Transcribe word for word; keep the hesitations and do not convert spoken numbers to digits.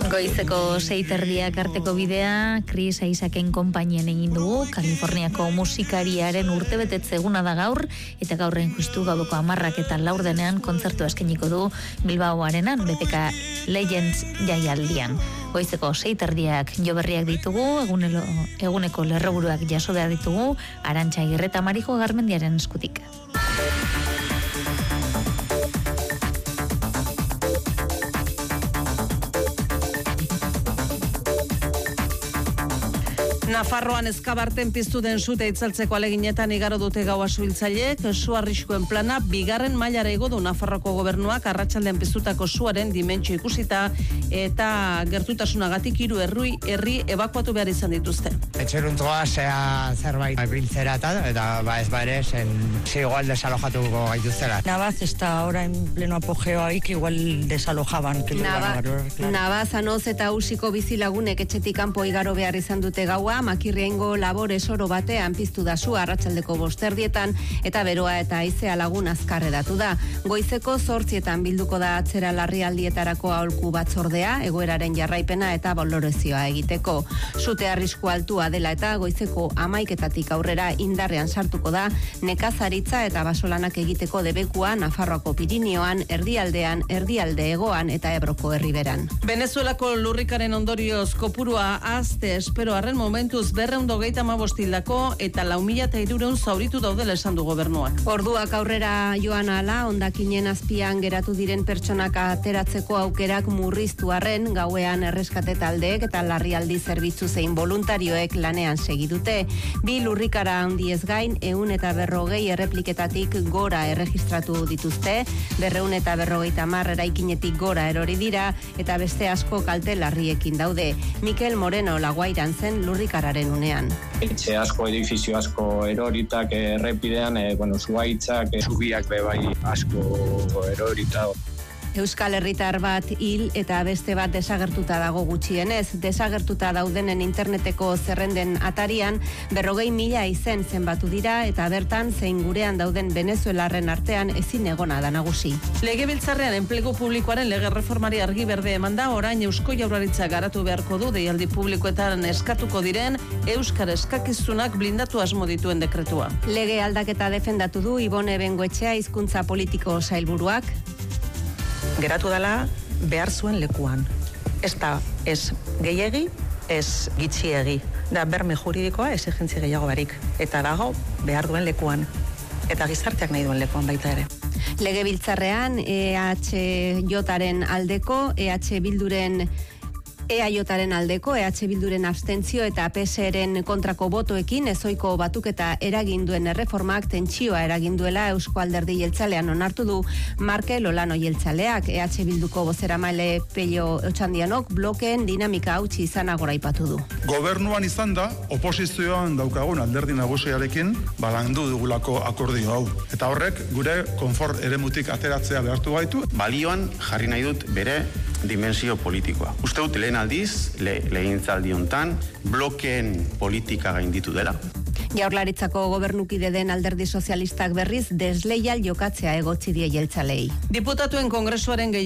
Goizeko seiterdiak arteko bidea, Chris Isaaken konpainien egin dugu, Kaliforniako musikariaren urtebetetze eguna da gaur, eta gaurren justu gaueko hamarrak eta laurdenean kontzertu eskainiko du Bilbao Arenan, B P K Legends jaialdian. Goizeko seiterdiak jo berriak ditugu, egunelo, eguneko lerroburuak jaso behar ditugu, Arantxa Agirreta Marijo Garmendiaren eskutik. Nafarroan eskabarten piztu den sute itzaltzeko aleginetan igaro dute gaua suhiltzaileek, su arriskuen plana bigarren mailara igo du Nafarroko gobernuak arratsaldean piztutako suaren dimentsio ikusita eta gertutasunagatik hiru herri herri ebakuatu behar izan dituzte. Etxeruntua sea zerbait biltzera eta ba ez ba ere zen si igual desalojatuko gaituztela. Navaz está ahora en pleno apogeo ahí que igual desalojaban. Que Nava, claro. Navaz, Anoz eta Usiko bizilagunek etxetik kanpo igaro behar izan dute gaua, Makirriengo labore soro batean piztu da sua arratsaldeko bosterdietan eta beroa eta haizea lagun azkarredatu da. Goizeko zortzietan bilduko da atzera larrialdietarako aholku batzordea, egoeraren jarraipena eta balorezioa egiteko. Sute arrisku altua dela eta goizeko hamaiketatik aurrera indarrean sartuko da nekazaritza eta basolanak egiteko debekua Nafarroako Pirinioan, erdialdean, erdialde hegoan eta Ebroko herriberan. Venezuelako lurrikaren ondorioz kopurua azte espero arren momentu berreun dogeita amabostildako eta lau mila eta hirureun zauritu daudela esan du gobernuak. Orduak aurrera joan ala, hondakinen azpian geratu diren pertsonak ateratzeko aukerak murriztu arren, gauean erreskate taldeek eta larrialdi zerbitzu zein voluntarioek lanean segidute. Bi lurrikara handiez gain, ehun eta berrogei errepliketatik gora erregistratu dituzte, berreun eta berrogeita hamar eraikinetik gora erori dira, eta beste asko kalte larriekin daude. Mikel Moreno Laguairan zen lurrikara unean. Etxe asko, edifizio asko eroritak errepidean, e, bueno, zuaitzak, e, zubiak bebai asko erorita. Euskal Herritar bat hil eta beste bat desagertuta dago gutxienez. Desagertuta daudenen interneteko zerrenden atarian berrogei mila izen zenbatu dira eta bertan zein gurean dauden venezuelarren artean ezin egona da nagusi. Legebiltzarrean enplegu publikoaren lege reformari argi berde eman da, orain Eusko Jaurlaritza garatu beharko du deialdi publikoetan eskatuko diren euskara eskakizunak blindatu asmo dituen dekretua. Lege aldaketa defendatu du Ibone Bengoetxea hizkuntza politiko sailburuak. Geratu dela behar zuen lekuan. Ez da, ez gehiegi, ez gitxiegi. Da berme juridikoa exigentzi gehiago barik. Eta dago behar duen lekuan. Eta gizarteak nahi duen lekuan baita ere. Legebiltzarrean E H Jaren aldeko, E H Bilduren E A Jaren aldeko, E H Bilduren abstentzio eta P S eren kontrako botoekin ezoiko batuketa eragin duen erreformak tentsioa eragin duela Eusko Alderdi Jeltzalean onartu du Markel Olano Jeltzaleak. E H Bilduko bozeramaile Pello Otxandianok blokeen dinamika hautsi izana goraipatu du. Gobernuan izan da, oposizioan daukagun alderdi nagusiarekin balandu dugulako akordio hau. Eta horrek gure konfort eremutik ateratzea behartu gaitu. Balioan jarri nahi dut bere dimensio politikoa. Uste dut lehen aldiz, le, legintzaldi hontan, blokeen politika gainditu dela. Jaurlaritzako gobernukide den Alderdi Sozialistak berriz desleial jokatzea egotzi die jeltzalei. Diputatuen kongresuaren